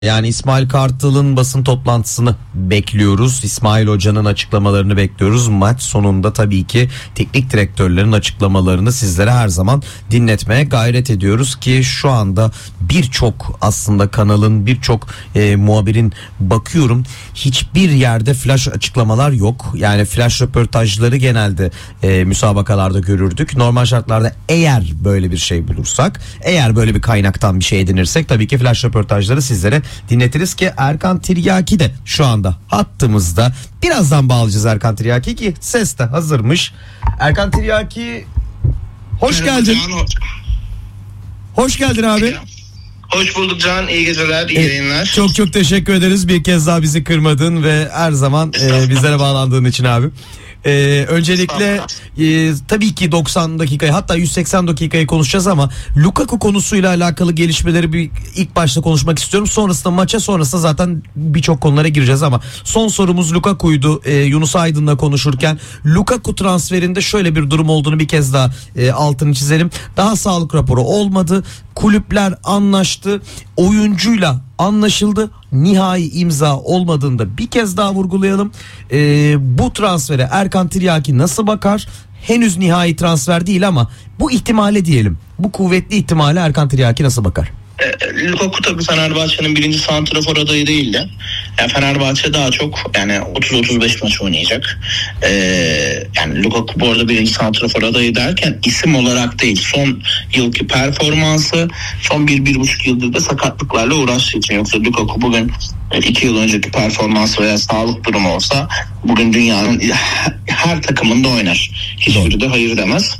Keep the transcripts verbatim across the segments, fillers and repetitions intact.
Yani İsmail Kartal'ın basın toplantısını bekliyoruz. İsmail Hoca'nın açıklamalarını bekliyoruz. Maç sonunda tabii ki teknik direktörlerin açıklamalarını sizlere her zaman dinletmeye gayret ediyoruz ki şu anda birçok aslında kanalın, birçok e, muhabirin bakıyorum hiçbir yerde flash açıklamalar yok. Yani flash röportajları genelde e, müsabakalarda görürdük. Normal şartlarda eğer böyle bir şey bulursak, eğer böyle bir kaynaktan bir şey edinirsek tabii ki flash röportajları sizlere dinletiriz ki Erkan Tiryaki de şu anda hattımızda. Birazdan bağlayacağız Erkan Tiryaki ki ses de hazırmış. Erkan Tiryaki hoş Merhaba geldin. Can. Hoş geldin abi. Hoş bulduk Can. İyi geceler, iyi E, yayınlar. Çok çok teşekkür ederiz. Bir kez daha bizi kırmadın ve her zaman e, bizlere bağlandığın için abi. Ee, öncelikle e, tabii ki doksan dakikayı hatta yüz seksen dakikayı konuşacağız ama Lukaku konusuyla alakalı gelişmeleri bir ilk başta konuşmak istiyorum. Sonrasında maça sonrasında zaten birçok konulara gireceğiz ama son sorumuz Lukaku'ydu. Ee, Yunus Aydın'la konuşurken Lukaku transferinde şöyle bir durum olduğunu bir kez daha e, altını çizelim. Daha sağlık raporu olmadı. Kulüpler anlaştı. Oyuncuyla anlaşıldı. Nihai imza olmadığında bir kez daha vurgulayalım. Ee, bu transfere Erkan Tiryaki nasıl bakar? Henüz nihai transfer değil ama bu ihtimale diyelim. Bu kuvvetli ihtimale Erkan Tiryaki nasıl bakar? Lukaku tabii Fenerbahçe'nin birinci santrafor adayı değildi. Yani Fenerbahçe daha çok yani otuz otuz beş maç oynayacak. Ee, yani Lukaku bu arada birinci santrafor adayı derken isim olarak değil. Son yılki performansı, son bir bir buçuk yıldır da sakatlıklarla uğraştığı için. Yoksa Lukaku bugün iki yıl önceki performansı veya sağlık durumu olsa bugün dünyanın her takımında oynar. Hiçbiri de hayır demez.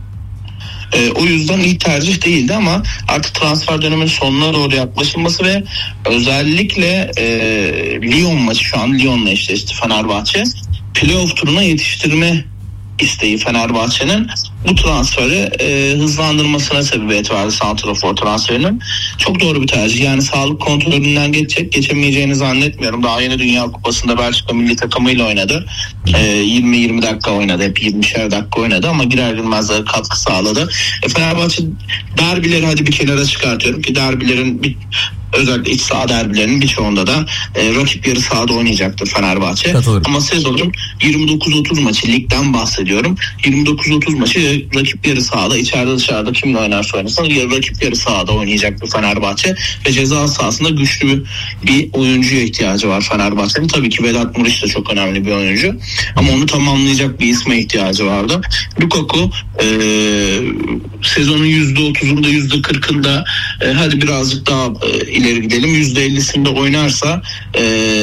Ee, o yüzden iyi tercih değildi ama artık transfer döneminin sonuna doğru yaklaşılması ve özellikle e, Lyon maçı, şu an Lyon'la eşleşti Fenerbahçe. Playoff turuna yetiştirme isteği Fenerbahçe'nin bu transferi e, hızlandırmasına sebebiyet verdi, santrafor transferinin. Çok doğru bir tercih. Yani sağlık kontrolünden geçecek. Geçemeyeceğini zannetmiyorum. Daha yeni Dünya Kupası'nda Belçika milli takımıyla oynadı. E, yirmi yirmi dakika oynadı. Hep yirmişer dakika oynadı ama girer girmez de katkı sağladı. E, Fenerbahçe derbileri hadi bir kenara çıkartıyorum ki derbilerin bir özellikle iç saha derbilerinin birçoğunda da e, rakip yarı sahada oynayacaktır Fenerbahçe. Katılırım. Ama sezonun yirmi dokuz otuz maçı, ligden bahsediyorum. yirmi dokuz otuz maçı rakip yarı sahada, içeride dışarıda kimle oynarsa oynasın rakip yarı sahada oynayacaktır Fenerbahçe ve ceza sahasında güçlü bir oyuncuya ihtiyacı var Fenerbahçe'nin. Tabii ki Vedat Muriç de çok önemli bir oyuncu ama onu tamamlayacak bir isme ihtiyacı vardı. Lukaku e, sezonun yüzde otuzunda yüzde kırkında e, hadi birazcık daha e, ileri gidelim yüzde ellisinde oynarsa e,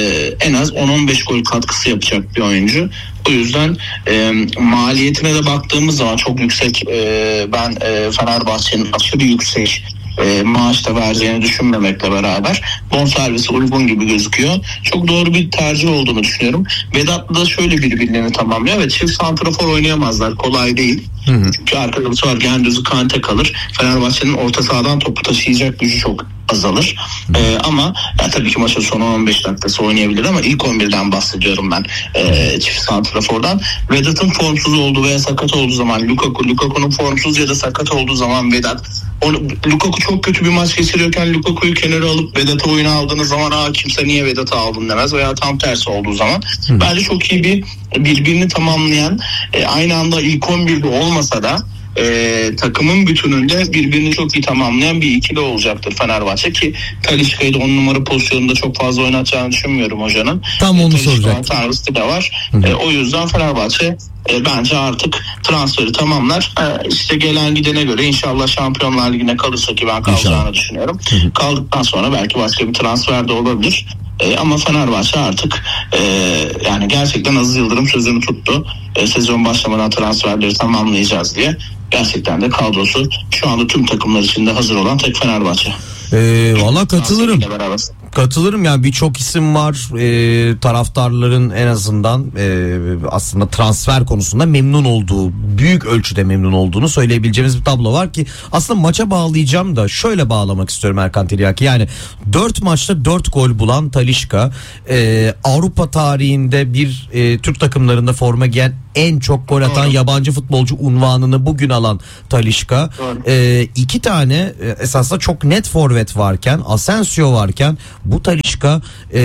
en az on on beş gol katkısı yapacak bir oyuncu. O yüzden e, maliyetine de baktığımız zaman çok yüksek. E, ben e, Fenerbahçe'nin aşırı yüksek e, maaş da vereceğini düşünmemekle beraber bonservisi uygun gibi gözüküyor. Çok doğru bir tercih olduğunu düşünüyorum. Vedat'la da şöyle birbirlerini tamamlıyor. Evet, çift santrafor oynayamazlar. Kolay değil. Hı hı. Çünkü arkadaşı var. Gendüz'ü Kante kalır. Fenerbahçe'nin orta sahadan topu taşıyacak gücü çok azalır. Ee, ama ya tabii ki maçın sonu on beş dakikası oynayabilir ama ilk on birden bahsediyorum ben. Ee, çift santrafordan. Vedat'ın formsuz olduğu veya sakat olduğu zaman Lukaku, Lukaku'nun formsuz ya da sakat olduğu zaman Vedat. Onu, Lukaku çok kötü bir maç geçiriyorken Lukaku'yu kenara alıp Vedat'ı oyuna aldığınız zaman aa kimse niye Vedat'ı aldın demez veya tam tersi olduğu zaman. Hı. Bence çok iyi bir birbirini tamamlayan e, aynı anda ilk on birde olmasa da e, takımın bütününde birbirini çok iyi tamamlayan bir ikili olacaktır Fenerbahçe ki Talisca'yı da on numara pozisyonunda çok fazla oynatacağını düşünmüyorum hocanın. Tam onu soracaktım. Tanrısı da var. E, o yüzden Fenerbahçe E, bence artık transferi tamamlar. E, işte gelen gidene göre inşallah Şampiyonlar Ligi'ne kalırsa ki ben kalacağını inşallah düşünüyorum. Hı hı. Kaldıktan sonra belki başka bir transfer de olabilir. E, ama Fenerbahçe artık e, yani gerçekten Aziz Yıldırım sözünü tuttu. E, sezon başlamadan transferleri tamamlayacağız diye. Gerçekten de kadrosu şu anda tüm takımlar içinde hazır olan tek Fenerbahçe. Ee, Valla katılırım. Katılırım yani birçok isim var. Ee, taraftarların en azından e, aslında transfer konusunda memnun olduğu, büyük ölçüde memnun olduğunu söyleyebileceğimiz bir tablo var ki aslında maça bağlayacağım da şöyle bağlamak istiyorum Erkan Tiryaki. Yani dört maçta dört gol bulan Talisca, e, Avrupa tarihinde bir e, Türk takımlarında forma giyen en çok gol atan Doğru. yabancı futbolcu unvanını bugün alan Talisca, e, iki tane e, esasında çok net forvet Mehmet varken, Asensio varken bu Talisca e,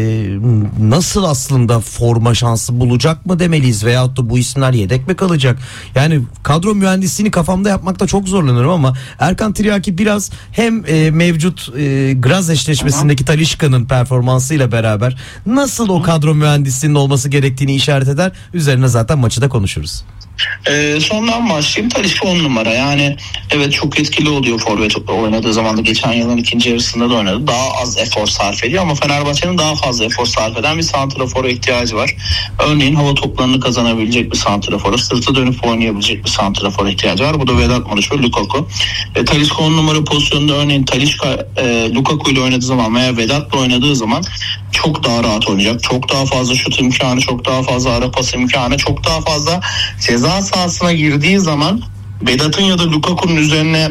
nasıl aslında forma şansı bulacak mı demeliyiz, veyahut da bu isimler yedek mi kalacak? Yani kadro mühendisliğini kafamda yapmakta çok zorlanırım ama Erkan Tiryaki biraz hem e, mevcut e, Graz eşleşmesindeki Talisca'nın performansıyla beraber nasıl o kadro mühendisliğinin olması gerektiğini işaret eder. Üzerine zaten maçı da konuşuruz. Ee, sondan başlayayım. Talisca on numara. Yani evet, çok etkili oluyor forvet oynadığı zaman da, geçen yılın ikinci yarısında da oynadı. Daha az efor sarf ediyor ama Fenerbahçe'nin daha fazla efor sarf eden bir santrafora ihtiyacı var. Örneğin hava toplarını kazanabilecek bir santrafora, sırtı dönüp oynayabilecek bir santrafora ihtiyacı var. Bu da Vedat Muriç ve Lukaku. E, Talisca on numara pozisyonunda örneğin Talisca e, Lukaku ile oynadığı zaman veya Vedat'la oynadığı zaman çok daha rahat oynayacak. Çok daha fazla şut imkanı, çok daha fazla ara pas imkanı, çok daha fazla ceza sahasına girdiği zaman Vedat'ın ya da Lukaku'nun üzerine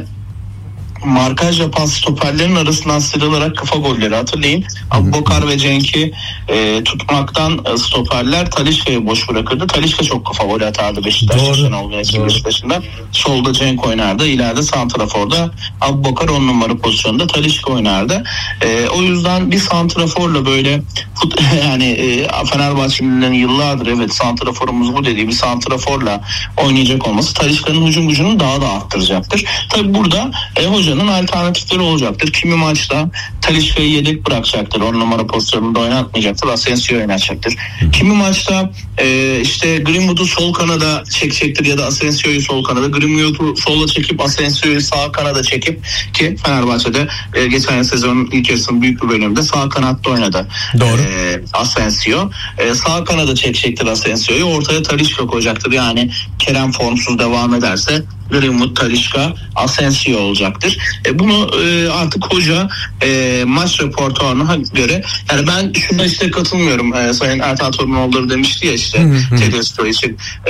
markaj yapan stoperlerin arasından sıyrılarak kafa golleri, hatırlayın. Abubakar ve Cenk'i e, tutmaktan e, stoperler Talisca'yı boş bırakırdı. Talisca çok kafa golü atardı Beşiktaş'ın olduğu Beşiktaş'ında. Solda Cenk oynardı. İleride santraforda Abubakar on numara pozisyonda Talisca oynardı. E, o yüzden bir santraforla böyle yani e, Fenerbahçelilerin yıllardır evet santraforumuz bu dediği bir santraforla oynayacak olması Talisca'nın hücum gücünü daha da arttıracaktır. Tabi burada e, hocanın alternatifleri olacaktır. Kimi maçta Talisca'yı yedek bırakacaktır. on numara pozisyonunda oynatmayacaktır. Asensio'yu oynatacaktır. Kimi maçta e, işte Greenwood'u sol kanada çekecektir ya da Asensio'yu sol kanada. Greenwood'u sola çekip Asensio'yu sağ kanada çekip, ki Fenerbahçe'de e, geçen sezonun ilk yarısının büyük bir bölümünde sağ kanatta oynadı. Doğru. E, Asensio. E, sağ kanada çekecektir Asensio'yu. Ortaya Talisca koyacaktır. Yani Kerem formsuz devam ederse Greenwood, Talisca, Asensio olacaktır. E, bunu e, artık hoca e, maç repertuarına göre, yani ben şuna işte katılmıyorum. E, Sayın Ertan Torunoğlu demişti ya işte Tedesco için e,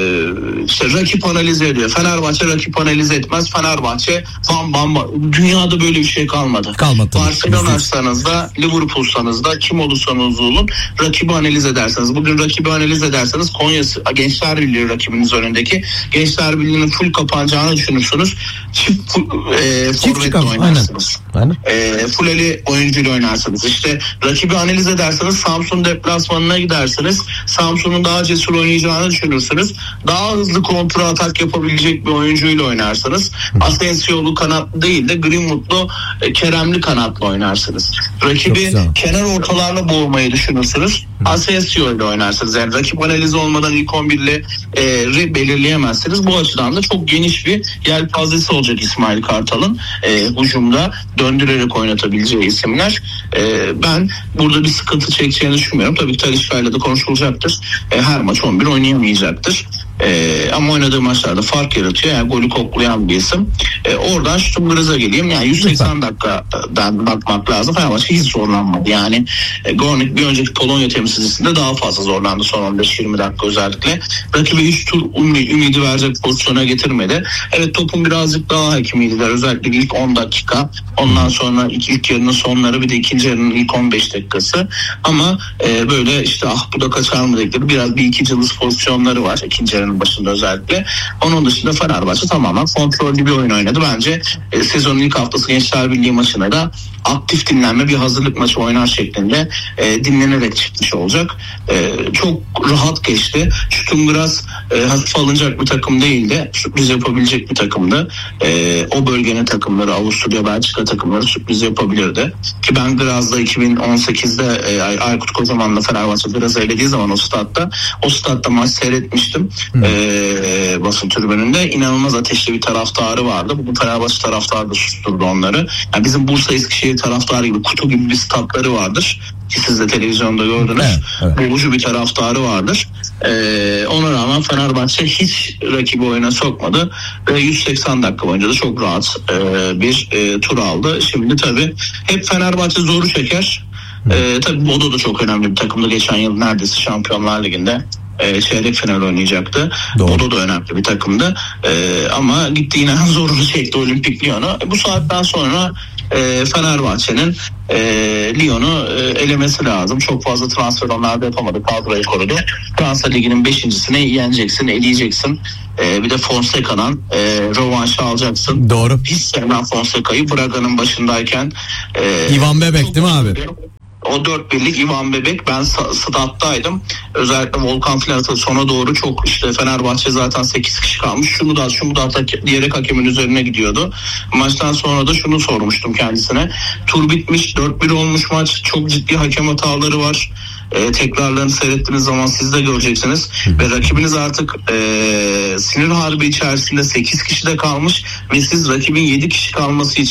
işte rakip analiz ediyor. Fenerbahçe rakip analiz etmez. Fenerbahçe bam bam bam. Dünyada böyle bir şey kalmadı. Kalmadı. Barcelona'sanızda, Liverpool'sanızda, kim olursanız olun rakibi analiz ederseniz. Bugün rakibi analiz ederseniz Konya Gençler Birliği rakibiniz önündeki. Gençler Birliği'nin full kapanacağını düşünürsünüz. Çift e, forvetle oynarsınız. Aynen. E, fulleli oyuncuyla oynarsınız. İşte rakibi analiz ederseniz Samsun deplasmanına gidersiniz. Samsun'un daha cesur oynayacağını düşünürsünüz. Daha hızlı kontra atak yapabilecek bir oyuncuyla oynarsınız. Asensio'lu kanatlı değil de Greenwood'lu e, Kerem'li kanatlı oynarsınız. Rakibi kenar ortalarla boğmayı düşünürsünüz. Asensio ile oynarsınız. Yani rakip analizi olmadan ilk on birle e, belirleyemezsiniz. Bu açıdan da çok geniş bir yelpazesi olacak İsmail Kartal'ın e, hücumda döndürerek oynatabileceği isimler. E, ben burada bir sıkıntı çekeceğini düşünmüyorum. Tabii ki Talisca ile de konuşulacaktır. E, her maç on bir oynayamayacaktır. Ee, ama oynadığı maçlarda fark yaratıyor. Yani golü koklayan bir isim. Ee, oradan Stuttgart'a geleyim. Yani yüz seksen dakikadan bakmak lazım. Fenerbahçe hiç zorlanmadı. Yani e, Gornik bir önceki Polonya temsilcisinde daha fazla zorlandı son on beş yirmi dakika özellikle. Rakibe hiç tur ümidi, ümidi verecek pozisyona getirmedi. Evet, topun birazcık daha hakimiydiler. Özellikle ilk on dakika. Ondan sonra ilk, ilk yarının sonları, bir de ikinci yarının ilk on beş dakikası. Ama e, böyle işte ah bu da kaçar mı dedikleri biraz bir iki cılız pozisyonları var. İkinci yarının başında özellikle. Onun dışında Fenerbahçe tamamen kontrollü bir oyun oynadı. Bence e, sezonun ilk haftası Gençler Birliği maçına da aktif dinlenme, bir hazırlık maçı oynar şeklinde e, dinlenerek çıkmış olacak. E, çok rahat geçti. Stuttgart e, hafif alınacak bir takım değildi. Sürpriz yapabilecek bir takımdı. E, o bölgenin takımları, Avusturya, Belçika takımları sürpriz yapabilirdi. Ki ben Graz'da iki bin on sekizde e, Aykut Kocaman'la Fenerbahçe Graz'a elediği zaman o statta, o statta maç seyretmiştim. E, basın tribününde inanılmaz ateşli bir taraftarı vardı. Bu Fenerbahçe taraftarı da susturdu onları. Yani bizim Bursa Eskişehir taraftarı gibi, kutu gibi bir statları vardır. Ki siz de televizyonda gördünüz. Evet, evet. Boğucu bir taraftarı vardır. Ee, ona rağmen Fenerbahçe hiç rakibi oyuna sokmadı. Ve yüz seksen dakika boyunca da çok rahat e, bir e, tur aldı. Şimdi tabii hep Fenerbahçe zoru çeker. E, tabii Bodo da çok önemli bir takımdı. Geçen yıl neredeyse Şampiyonlar Ligi'nde E, çeyrek final oynayacaktı. Doğru. O da önemli bir takımdı. E, ama gitti yine zorunu çekti Olimpik Lyon'u. E, bu saatten sonra e, Fenerbahçe'nin e, Lyon'u e, elemesi lazım. Çok fazla transfer onlar da yapamadı. Kadroyu korudu. Fransa Ligi'nin beşincisini yeneceksin, eleyeceksin. E, bir de Fonseca'dan e, rövanşı alacaksın. Doğru. Hiç sevmem Fonseca'yı. Braga'nın başındayken. E, Ivan Bebek değil mi abi? O dört birlik Ivan Bebek, ben stattaydım. Özellikle Volkan filan sona doğru çok işte Fenerbahçe zaten sekiz kişi kalmış. Şunu da şunu da at diyerek hakemin üzerine gidiyordu. Maçtan sonra da şunu sormuştum kendisine. Tur bitmiş, dört bir olmuş maç. Çok ciddi hakem hataları var. E, tekrarlarını seyrettiğiniz zaman siz de göreceksiniz. Ve rakibiniz artık e, sinir harbi içerisinde sekiz kişi de kalmış ve siz rakibin yedi kişi kalması için